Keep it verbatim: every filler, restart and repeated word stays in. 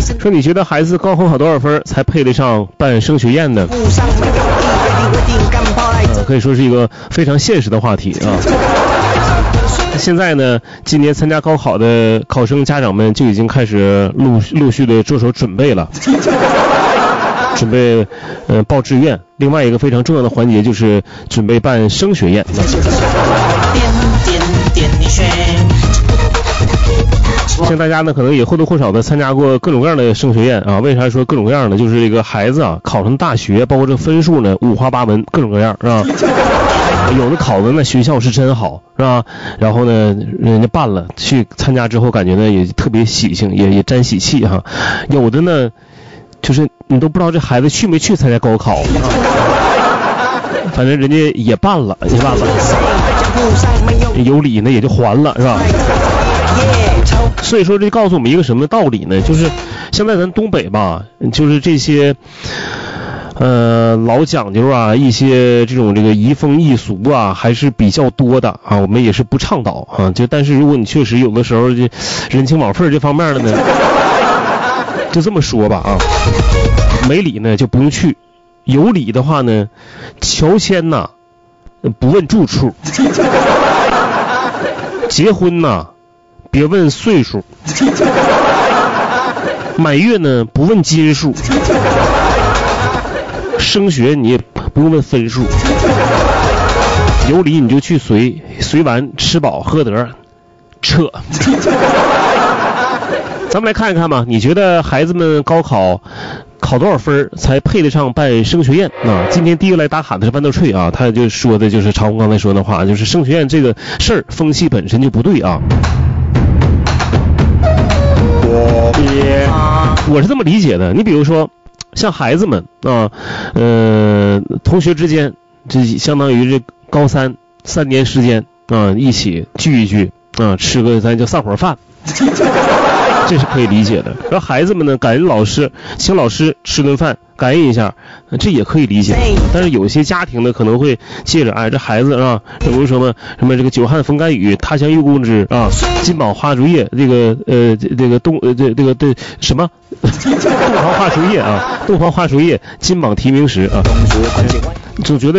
说你觉得孩子高考考多少分才配得上办升学宴呢？呃、可以说是一个非常现实的话题啊。现在呢，今年参加高考的考生家长们就已经开始陆陆续的着手准备了，准备呃报志愿。另外一个非常重要的环节就是准备办升学宴。像大家呢，可能也或多或少的参加过各种各样的升学宴啊。为啥说各种各样的？就是这个孩子啊，考上大学，包括这个分数呢，五花八门，各种各样，是吧？有的考的那学校是真好，是吧？然后呢，人家办了，去参加之后，感觉呢也特别喜庆，也也沾喜气哈。有的呢，就是你都不知道这孩子去没去参加高考，反正人家也办了，也办了，有理呢也就还了，是吧？所以说这告诉我们一个什么道理呢？就是现在咱东北吧，就是这些呃老讲究啊，一些这种这个移风易俗啊，还是比较多的啊。我们也是不倡导啊。就但是如果你确实有的时候这人情往份这方面的呢，就这么说吧啊，没理呢就不用去，有理的话呢，乔迁呐不问住处，结婚呐别问岁数，满月呢不问斤数，升学你也不用问分数，有理你就去随，随完吃饱喝得撤。咱们来看一看吧，你觉得孩子们高考考多少分才配得上办升学宴啊？今天第一个来打卡的是豌豆脆啊，他就说的就是常红刚才说的话，就是升学宴这个事儿风气本身就不对啊。我是这么理解的，你比如说像孩子们啊，呃，同学之间，这相当于这高三三年时间啊，一起聚一聚啊，吃个咱叫散伙饭，这是可以理解的。然后孩子们呢，感恩老师，请老师吃顿饭，感恩一下，这也可以理解。但是有些家庭呢，可能会借着哎，这孩子啊，比如什么什么这个久旱逢甘雨，他乡遇故知啊，金榜花烛夜，这个呃这个东呃这这个对什么洞房花烛夜啊，洞房花烛夜，金榜题名时啊，总觉得。